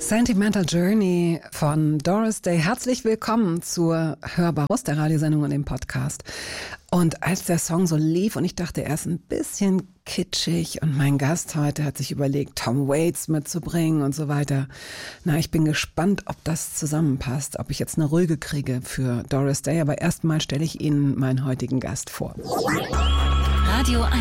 Sentimental Journey von Doris Day. Herzlich willkommen zur Hörbar Rust, der Radiosendung und dem Podcast. Und als der Song so lief und ich dachte, er ist ein bisschen kitschig und mein Gast heute hat sich überlegt, Tom Waits mitzubringen und so weiter. Na, ich bin gespannt, ob das zusammenpasst, ob ich jetzt eine Rüge kriege für Doris Day. Aber erstmal stelle ich Ihnen meinen heutigen Gast vor. Radio 1.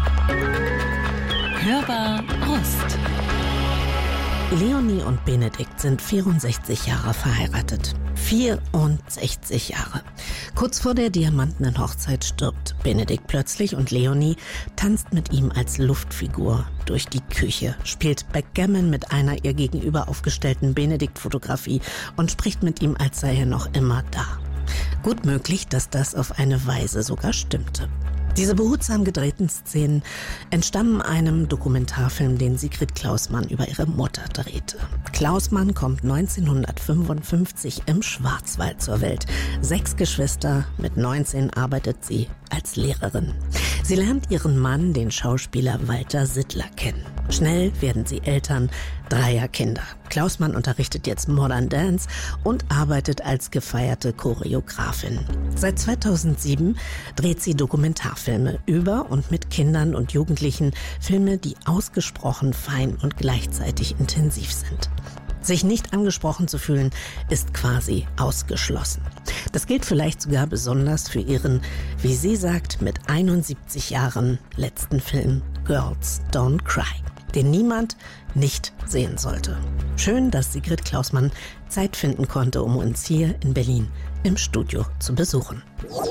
Hörbar Rust. Leonie und Benedikt sind 64 Jahre verheiratet. 64 Jahre. Kurz vor der diamantenen Hochzeit stirbt Benedikt plötzlich und Leonie tanzt mit ihm als Luftfigur durch die Küche, spielt Backgammon mit einer ihr gegenüber aufgestellten Benedikt-Fotografie und spricht mit ihm, als sei er noch immer da. Gut möglich, dass das auf eine Weise sogar stimmte. Diese behutsam gedrehten Szenen entstammen einem Dokumentarfilm, den Sigrid Klausmann über ihre Mutter drehte. Klausmann kommt 1955 im Schwarzwald zur Welt. 6 Geschwister, mit 19 arbeitet sie als Lehrerin. Sie lernt ihren Mann, den Schauspieler Walter Sittler, kennen. Schnell werden sie Eltern 3 Kinder. Klausmann unterrichtet jetzt Modern Dance und arbeitet als gefeierte Choreografin. Seit 2007 dreht sie Dokumentarfilme über und mit Kindern und Jugendlichen, Filme, die ausgesprochen fein und gleichzeitig intensiv sind. Sich nicht angesprochen zu fühlen, ist quasi ausgeschlossen. Das gilt vielleicht sogar besonders für ihren, wie sie sagt, mit 71 Jahren letzten Film Girls Don't Cry, den niemand nicht sehen sollte. Schön, dass Sigrid Klausmann Zeit finden konnte, um uns hier in Berlin im Studio zu besuchen.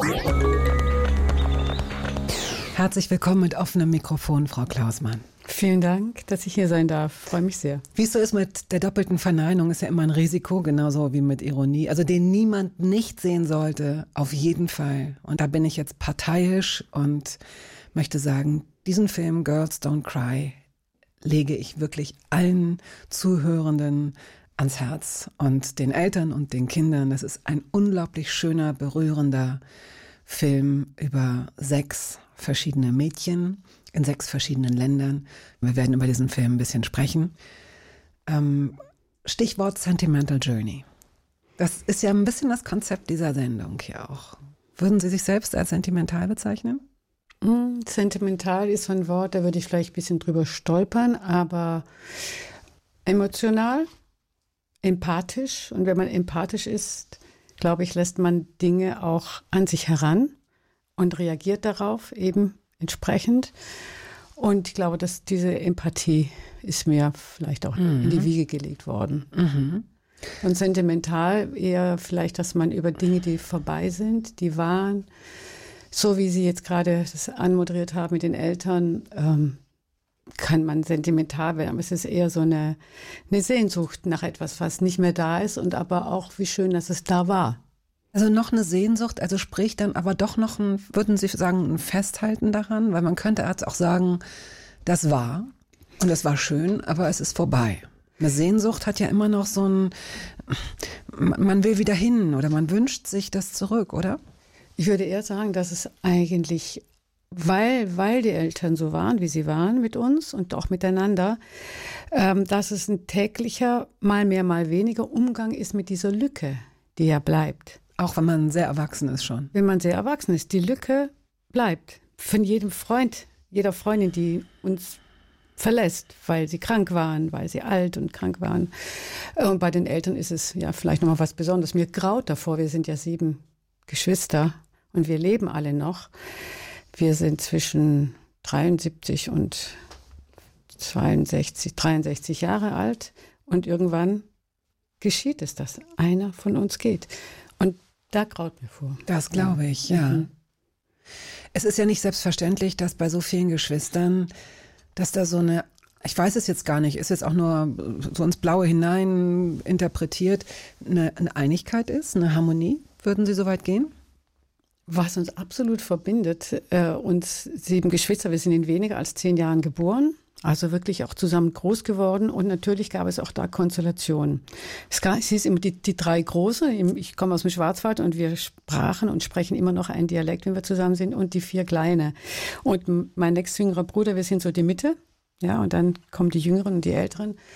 Herzlich willkommen mit offenem Mikrofon, Frau Klausmann. Vielen Dank, dass ich hier sein darf. Freue mich sehr. Wie es so ist mit der doppelten Verneinung, ist ja immer ein Risiko, genauso wie mit Ironie. Also den niemand nicht sehen sollte, auf jeden Fall. Und da bin ich jetzt parteiisch und möchte sagen, diesen Film Girls Don't Cry lege ich wirklich allen Zuhörenden ans Herz und den Eltern und den Kindern. Das ist ein unglaublich schöner, berührender Film über 6 verschiedene Mädchen in 6 verschiedenen Ländern. Wir werden über diesen Film ein bisschen sprechen. Stichwort Sentimental Journey. Das ist ja ein bisschen das Konzept dieser Sendung hier auch. Würden Sie sich selbst als sentimental bezeichnen? Sentimental ist so ein Wort, da würde ich vielleicht ein bisschen drüber stolpern, aber emotional, empathisch. Und wenn man empathisch ist, glaube ich, lässt man Dinge auch an sich heran und reagiert darauf eben entsprechend. Und ich glaube, dass diese Empathie ist mir vielleicht auch in die Wiege gelegt worden. Mhm. Und sentimental eher vielleicht, dass man über Dinge, die vorbei sind, die waren, so wie Sie jetzt gerade das anmoderiert haben mit den Eltern, kann man sentimental werden. Aber es ist eher so eine Sehnsucht nach etwas, was nicht mehr da ist und aber auch, wie schön, dass es da war. Also noch eine Sehnsucht, also sprich dann aber doch noch würden Sie sagen, ein Festhalten daran? Weil man könnte auch sagen, das war und das war schön, aber es ist vorbei. Eine Sehnsucht hat ja immer noch so man will wieder hin oder man wünscht sich das zurück, oder? Ich würde eher sagen, dass es eigentlich, weil die Eltern so waren, wie sie waren mit uns und auch miteinander, dass es ein täglicher, mal mehr, mal weniger Umgang ist mit dieser Lücke, die ja bleibt. Auch wenn man sehr erwachsen ist schon. Wenn man sehr erwachsen ist, die Lücke bleibt. Von jedem Freund, jeder Freundin, die uns verlässt, weil sie krank waren, weil sie alt und krank waren. Und bei den Eltern ist es ja vielleicht nochmal was Besonderes. Mir graut davor, wir sind ja 7 Geschwister und wir leben alle noch. Wir sind zwischen 73 und 63 Jahre alt und irgendwann geschieht es, dass einer von uns geht. Und da graut mir vor. Das glaube ich, ja. Mhm. Es ist ja nicht selbstverständlich, dass bei so vielen Geschwistern, dass da so eine, ich weiß es jetzt gar nicht, ist jetzt auch nur so ins Blaue hinein interpretiert, eine Einigkeit ist, eine Harmonie. Würden Sie so weit gehen? Was uns absolut verbindet, uns 7 Geschwister, wir sind in weniger als 10 Jahren geboren. Also wirklich auch zusammen groß geworden und natürlich gab es auch da Konstellationen. Es hieß immer die 3 Große, ich komme aus dem Schwarzwald und wir sprachen und sprechen immer noch einen Dialekt, wenn wir zusammen sind, und die 4 Kleine. Und mein nächstjüngerer Bruder, wir sind so die Mitte, ja, und dann kommen die Jüngeren und die Älteren.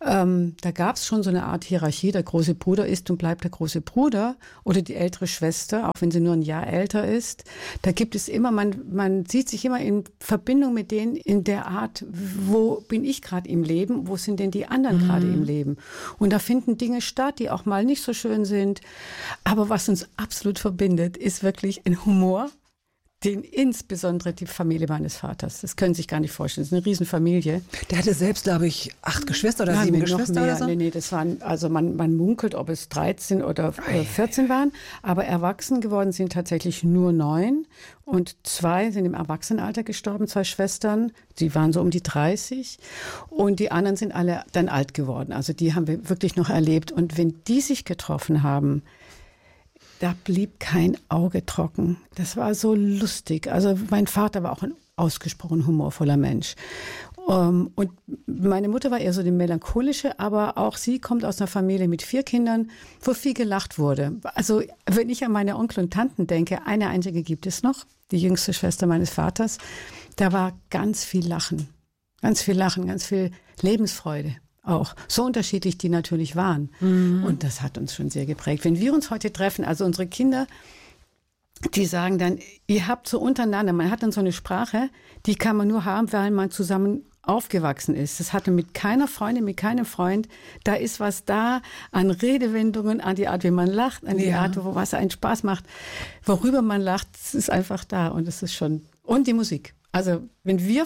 Da gab es schon so eine Art Hierarchie. Der große Bruder ist und bleibt der große Bruder oder die ältere Schwester, auch wenn sie nur ein Jahr älter ist. Da gibt es immer, man sieht sich immer in Verbindung mit denen in der Art, wo bin ich gerade im Leben, wo sind denn die anderen gerade im Leben? Und da finden Dinge statt, die auch mal nicht so schön sind. Aber was uns absolut verbindet, ist wirklich ein Humor, den insbesondere die Familie meines Vaters. Das können Sie sich gar nicht vorstellen. Das ist eine Riesenfamilie. Der hatte selbst, glaube ich, 8 Geschwister oder 7 Geschwister oder so? Nee, das waren, also man munkelt, ob es 13 oder 14 waren. Aber erwachsen geworden sind tatsächlich nur 9. Und 2 sind im Erwachsenenalter gestorben, 2 Schwestern. Die waren so um die 30. Und die anderen sind alle dann alt geworden. Also die haben wir wirklich noch erlebt. Und wenn die sich getroffen haben, da blieb kein Auge trocken. Das war so lustig. Also mein Vater war auch ein ausgesprochen humorvoller Mensch. Und meine Mutter war eher so die melancholische, aber auch sie kommt aus einer Familie mit 4 Kindern, wo viel gelacht wurde. Also wenn ich an meine Onkel und Tanten denke, eine einzige gibt es noch, die jüngste Schwester meines Vaters, da war ganz viel Lachen, ganz viel Lebensfreude. Auch so unterschiedlich die natürlich waren. Und das hat uns schon sehr geprägt. Wenn wir uns heute treffen, also unsere Kinder, die sagen dann, ihr habt so untereinander, man hat dann so eine Sprache, die kann man nur haben, weil man zusammen aufgewachsen ist. Das hatte mit keiner Freundin, mit keinem Freund. Da ist was da an Redewendungen, an die Art, wie man lacht, an die Art, wo was einen Spaß macht, worüber man lacht, das ist einfach da. Und das ist schon, und die Musik. Also wenn wir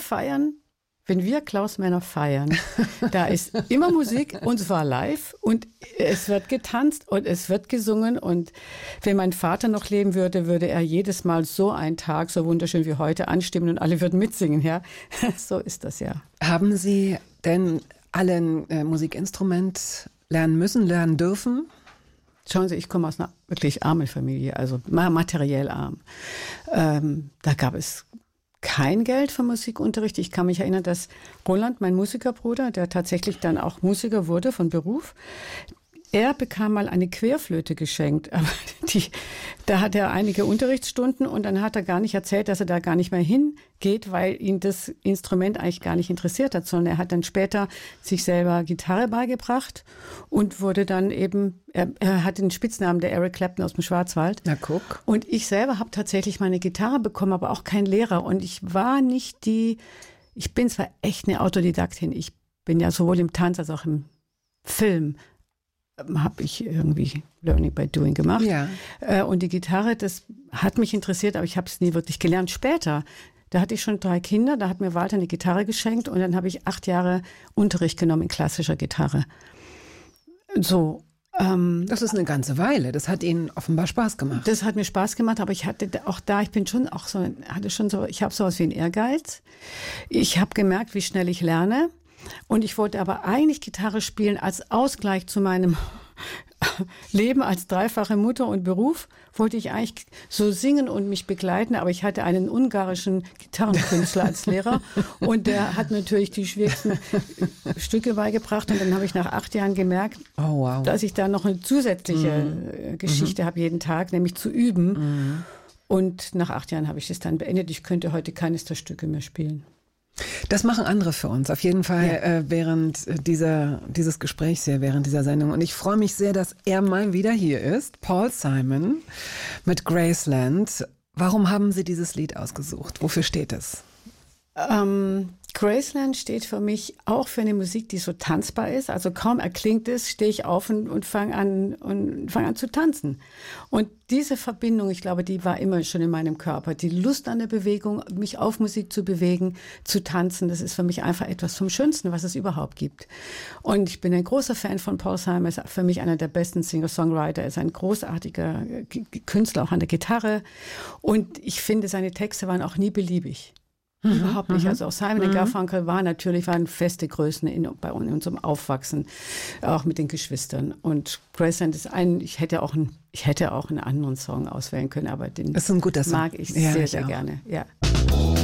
Klaus Männer feiern, da ist immer Musik und zwar live und es wird getanzt und es wird gesungen und wenn mein Vater noch leben würde, würde er jedes Mal so einen Tag, so wunderschön wie heute, anstimmen und alle würden mitsingen, ja. So ist das ja. Haben Sie denn alle ein Musikinstrument lernen müssen, lernen dürfen? Schauen Sie, ich komme aus einer wirklich armen Familie, also materiell arm. Da gab es kein Geld für Musikunterricht. Ich kann mich erinnern, dass Roland, mein Musikerbruder, der tatsächlich dann auch Musiker wurde von Beruf, er bekam mal eine Querflöte geschenkt. Aber da hat er einige Unterrichtsstunden und dann hat er gar nicht erzählt, dass er da gar nicht mehr hingeht, weil ihn das Instrument eigentlich gar nicht interessiert hat, sondern er hat dann später sich selber Gitarre beigebracht und wurde dann eben, er hat den Spitznamen der Eric Clapton aus dem Schwarzwald. Na guck. Und ich selber habe tatsächlich meine Gitarre bekommen, aber auch kein Lehrer. Und ich bin zwar echt eine Autodidaktin, ich bin ja sowohl im Tanz als auch im Film, habe ich irgendwie Learning by Doing gemacht. Ja. Und die Gitarre, das hat mich interessiert, aber ich habe es nie wirklich gelernt. Später, da hatte ich schon 3 Kinder, da hat mir Walter eine Gitarre geschenkt und dann habe ich 8 Jahre Unterricht genommen in klassischer Gitarre. So. Das ist eine ganze Weile. Das hat Ihnen offenbar Spaß gemacht. Das hat mir Spaß gemacht, aber ich hatte auch da, ich habe sowas wie einen Ehrgeiz. Ich habe gemerkt, wie schnell ich lerne. Und ich wollte aber eigentlich Gitarre spielen als Ausgleich zu meinem Leben als dreifache Mutter und Beruf. Wollte ich eigentlich so singen und mich begleiten, aber ich hatte einen ungarischen Gitarrenkünstler als Lehrer und der hat natürlich die schwierigsten Stücke beigebracht und dann habe ich nach 8 Jahren gemerkt, dass ich da noch eine zusätzliche Geschichte habe jeden Tag, nämlich zu üben. Und nach 8 Jahren habe ich das dann beendet. Ich könnte heute keines der Stücke mehr spielen. Das machen andere für uns, auf jeden Fall während dieses Gesprächs hier, während dieser Sendung. Und ich freue mich sehr, dass er mal wieder hier ist, Paul Simon mit Graceland. Warum haben Sie dieses Lied ausgesucht? Wofür steht es? Graceland steht für mich auch für eine Musik, die so tanzbar ist. Also kaum erklingt es, stehe ich auf und fange an zu tanzen. Und diese Verbindung, ich glaube, die war immer schon in meinem Körper. Die Lust an der Bewegung, mich auf Musik zu bewegen, zu tanzen, das ist für mich einfach etwas vom Schönsten, was es überhaupt gibt. Und ich bin ein großer Fan von Paul Simon, ist für mich einer der besten Singer-Songwriter, er ist ein großartiger Künstler, auch an der Gitarre. Und ich finde, seine Texte waren auch nie beliebig. Überhaupt nicht. Also auch Simon & Garfunkel waren feste Größen in unserem Aufwachsen, auch mit den Geschwistern. Und Graceland ist ich hätte auch einen anderen Song auswählen können, aber den ist ein guter Song. Mag ich sehr, sehr gerne. Ja.